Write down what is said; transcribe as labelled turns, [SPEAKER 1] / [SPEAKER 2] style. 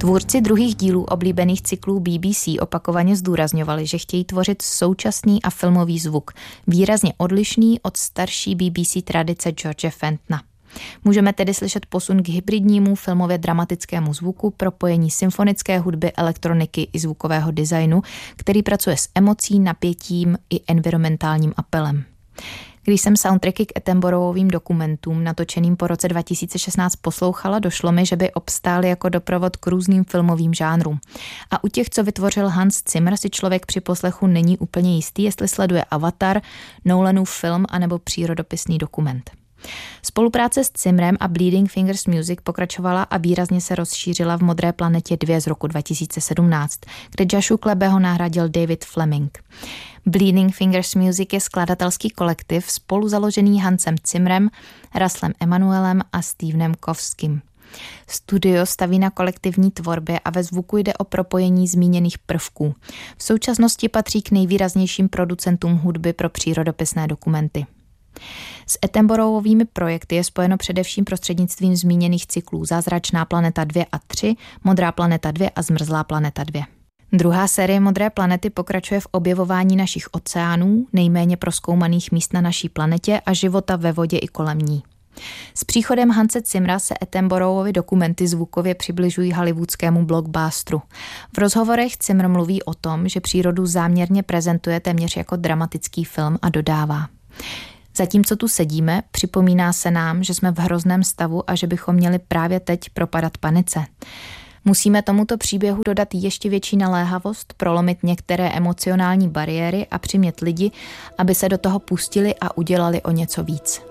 [SPEAKER 1] Tvůrci druhých dílů oblíbených cyklů BBC opakovaně zdůrazňovali, že chtějí tvořit současný a filmový zvuk, výrazně odlišný od starší BBC tradice George Fentona. Můžeme tedy slyšet posun k hybridnímu filmově dramatickému zvuku, propojení symfonické hudby, elektroniky i zvukového designu, který pracuje s emocí, napětím i environmentálním apelem. Když jsem soundtracky k Attenboroughovým dokumentům natočeným po roce 2016 poslouchala, došlo mi, že by obstály jako doprovod k různým filmovým žánrům. A u těch, co vytvořil Hans Zimmer, si člověk při poslechu není úplně jistý, jestli sleduje Avatar, Nolanův film anebo přírodopisný dokument. Spolupráce s Zimmerem a Bleeding Fingers Music pokračovala a výrazně se rozšířila v Modré planetě 2 z roku 2017, kde Joshu Klebeho nahradil David Fleming. Bleeding Fingers Music je skladatelský kolektiv spolu založený Hansem Zimmerem, Russellem Emanuelem a Stevenem Kovským. Studio staví na kolektivní tvorbě a ve zvuku jde o propojení zmíněných prvků. V současnosti patří k nejvýraznějším producentům hudby pro přírodopisné dokumenty. S Attenboroughovými projekty je spojeno především prostřednictvím zmíněných cyklů Zázračná planeta 2 a 3, Modrá planeta 2 a Zmrzlá planeta 2. Druhá série Modré planety pokračuje v objevování našich oceánů, nejméně prozkoumaných míst na naší planetě a života ve vodě i kolem ní. S příchodem Hanse Zimmera se Attenboroughovy dokumenty zvukově přibližují hollywoodskému blockbusteru. V rozhovorech Zimmer mluví o tom, že přírodu záměrně prezentuje téměř jako dramatický film a dodává: Zatímco tu sedíme, připomíná se nám, že jsme v hrozném stavu a že bychom měli právě teď propadat panice. Musíme tomuto příběhu dodat ještě větší naléhavost, prolomit některé emocionální bariéry a přimět lidi, aby se do toho pustili a udělali o něco víc.